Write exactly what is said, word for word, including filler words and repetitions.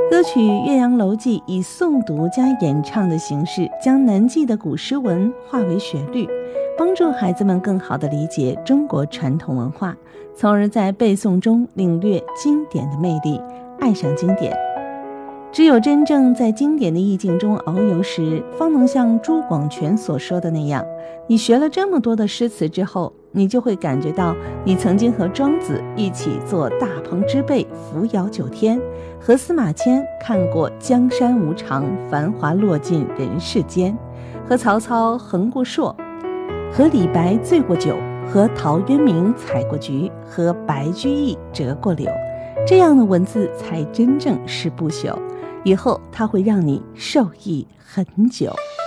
歌曲《岳阳楼记》以诵读加演唱的形式，将难记的古诗文化为旋律，帮助孩子们更好地理解中国传统文化，从而在背诵中领略经典的魅力，爱上经典。只有真正在经典的意境中遨游时，方能像朱广权所说的那样，你学了这么多的诗词之后，你就会感觉到你曾经和庄子一起坐大鹏之背扶摇九天，和司马迁看过江山无常，繁华落尽人世间，和曹操横过槊，和李白醉过酒，和陶渊明采过菊，和白居易折过柳。这样的文字才真正是不朽，以后它会让你受益很久。